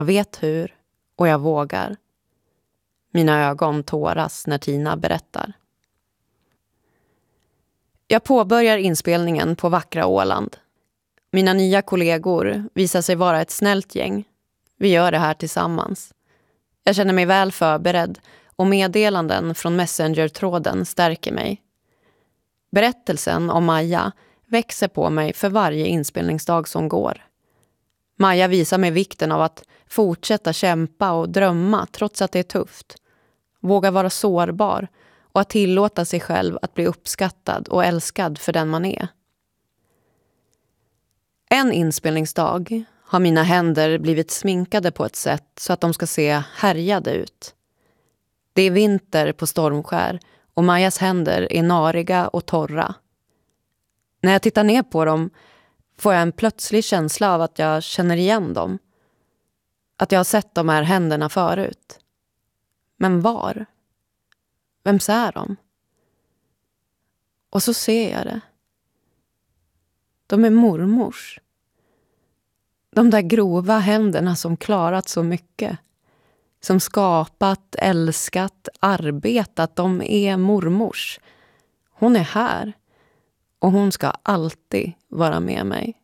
Jag vet hur och jag vågar. Mina ögon tåras när Tina berättar. Jag påbörjar inspelningen på vackra Åland. Mina nya kollegor visar sig vara ett snällt gäng. Vi gör det här tillsammans. Jag känner mig väl förberedd och meddelanden från Messenger-tråden stärker mig. Berättelsen om Maja växer på mig för varje inspelningsdag som går. Maja visar mig vikten av att fortsätta kämpa och drömma trots att det är tufft. Våga vara sårbar och att tillåta sig själv att bli uppskattad och älskad för den man är. En inspelningsdag har mina händer blivit sminkade på ett sätt så att de ska se härjade ut. Det är vinter på Stormskär och Majas händer är nariga och torra. När jag tittar ner på dem får jag en plötslig känsla av att jag känner igen dem. Att jag har sett de här händerna förut. Men var? Vems är de? Och så ser jag det. De är mormors. De där grova händerna som klarat så mycket. Som skapat, älskat, arbetat. De är mormors. Hon är här. Och hon ska alltid vara med mig.